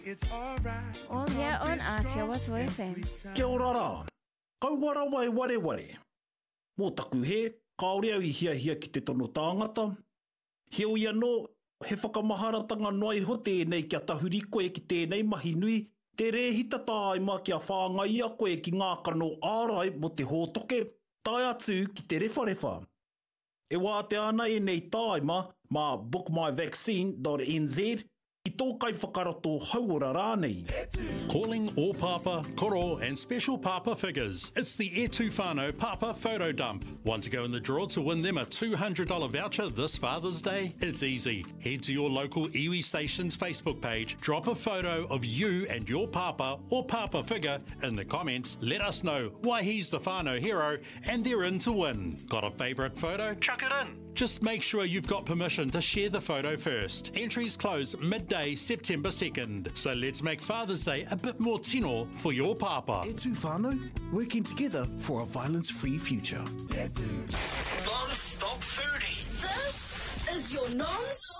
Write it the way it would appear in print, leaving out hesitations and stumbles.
All here on Ātiawato FM. Kia ora rā. Kauara wai ware. Mō taku he, kaore au I hia ki te tono tāngata. He ui anō, he whakamaharatanga noai ho tēnei kia tahuri koe ki tēnei mahi nui, te rehita tāima kia whāngai a koe ki ngā kano ārai mo te hōtoke, tai atu ki te rewharewa. E wā te ana e nei tāima mā bookmyvaccine.nz I tō kai whakarato hauora rānei. Calling all Papa, Koro and special Papa figures. It's the E Tu Whānau Papa Photo Dump. Want to go in the draw to win them a $200 voucher this Father's Day? It's easy. Head to your local iwi station's Facebook page, drop a photo of you and your Papa or Papa figure in the comments, let us know why he's the whānau hero, and they're in to win. Got a favourite photo? Chuck it in. Just make sure you've got permission to share the photo first. Entries close midday September 2nd. So let's make Father's Day a bit more tino for your Papa. E Tu Whānau, working together for a violence-free future. Non-stop foodie. This is your non-stop